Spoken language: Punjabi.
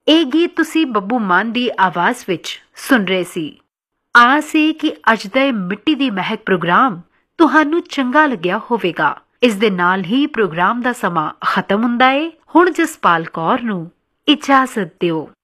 ਇਹ ਗੀਤ ਤੁਸੀਂ ਬੱਬੂ ਮਾਨ ਦੀ ਆਵਾਜ਼ ਵਿੱਚ ਸੁਣ ਰਹੇ ਸੀ। ਆਸ ਹੈ ਕਿ ਅੱਜ ਦਾ ਇਹ ਮਿੱਟੀ ਦੀ ਮਹਿਕ ਪ੍ਰੋਗਰਾਮ ਤੁਹਾਨੂੰ ਚੰਗਾ ਲੱਗਿਆ ਹੋਵੇਗਾ। ਇਸ ਦੇ ਨਾਲ ਹੀ ਪ੍ਰੋਗਰਾਮ ਦਾ ਸਮਾਂ ਖਤਮ ਹੁੰਦਾ ਏ। ਹੁਣ ਜਸਪਾਲ ਕੌਰ ਨੂੰ ਇਜਾਜ਼ਤ ਦਿਓ।